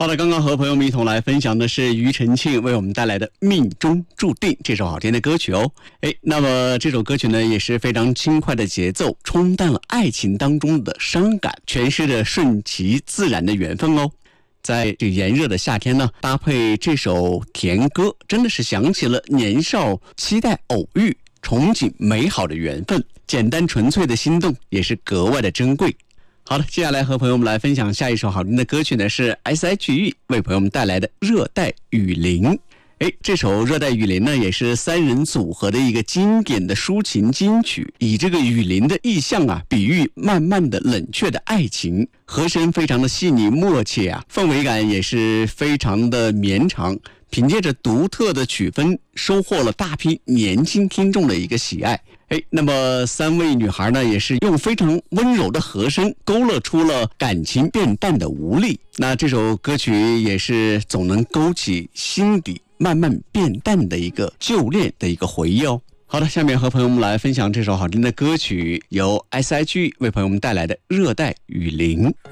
好的，刚刚和朋友们一同来分享的是庾澄庆为我们带来的《命中注定》这首好听的歌曲哦。那么这首歌曲呢也是非常轻快的节奏，冲淡了爱情当中的伤感，诠释着顺其自然的缘分哦。在这炎热的夏天呢，搭配这首甜歌，真的是想起了年少期待偶遇、憧憬美好的缘分，简单纯粹的心动也是格外的珍贵。好的，接下来和朋友们来分享下一首好听的歌曲呢，是 S.H.E 为朋友们带来的《热带雨林》。这首《热带雨林》呢，也是三人组合的一个经典的抒情金曲，以这个雨林的意象啊，比喻慢慢的冷却的爱情，和声非常的细腻默契啊，氛围感也是非常的绵长。凭借着独特的曲风，收获了大批年轻听众的一个喜爱。那么三位女孩呢，也是用非常温柔的和声勾勒出了感情变淡的无力。那这首歌曲也是总能勾起心底慢慢变淡的一个旧恋的一个回忆哦。好的，下面和朋友们来分享这首好听的歌曲，由 S.H.E 为朋友们带来的《热带雨林》。